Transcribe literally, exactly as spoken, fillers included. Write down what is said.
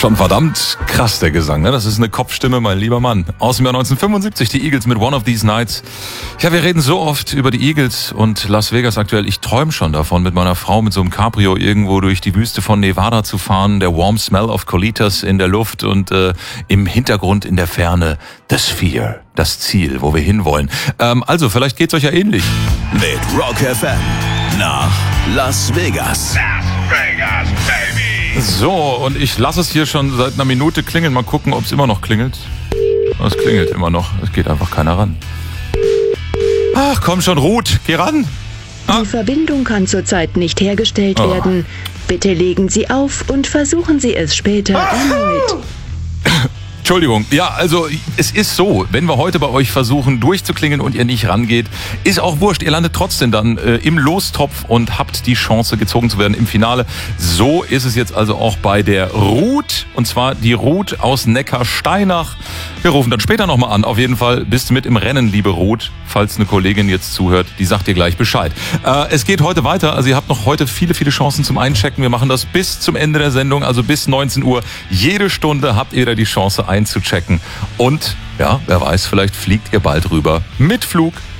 Schon verdammt krass, der Gesang, ne? Das ist eine Kopfstimme, mein lieber Mann. Aus dem Jahr neunzehnhundertfünfundsiebzig, die Eagles mit One of These Nights. Ja, wir reden so oft über die Eagles und Las Vegas aktuell. Ich träume schon davon, mit meiner Frau mit so einem Cabrio irgendwo durch die Wüste von Nevada zu fahren. Der warm smell of Colitas in der Luft und äh, im Hintergrund in der Ferne The Sphere, das Ziel, wo wir hinwollen. Ähm, also, vielleicht geht's euch ja ähnlich. Mit Rock F M nach Las Vegas. Las Vegas, baby! So, und ich lasse es hier schon seit einer Minute klingeln. Mal gucken, ob es immer noch klingelt. Es klingelt immer noch. Es geht einfach keiner ran. Ach, komm schon, Ruth, geh ran. Ah. Die Verbindung kann zurzeit nicht hergestellt Oh. werden. Bitte legen Sie auf und versuchen Sie es später Ah. erneut. Entschuldigung, ja, also es ist so, wenn wir heute bei euch versuchen durchzuklingeln und ihr nicht rangeht, ist auch wurscht, ihr landet trotzdem dann äh, im Lostopf und habt die Chance gezogen zu werden im Finale. So ist es jetzt also auch bei der Ruth, und zwar die Ruth aus Neckarsteinach. Wir rufen dann später nochmal an, auf jeden Fall bist du mit im Rennen, liebe Ruth, falls eine Kollegin jetzt zuhört, die sagt dir gleich Bescheid. Äh, es geht heute weiter, also ihr habt noch heute viele, viele Chancen zum Einchecken. Wir machen das bis zum Ende der Sendung, also bis neunzehn Uhr. Jede Stunde habt ihr wieder die Chance einzuchecken. Und, ja, wer weiß, vielleicht fliegt ihr bald rüber mit Flug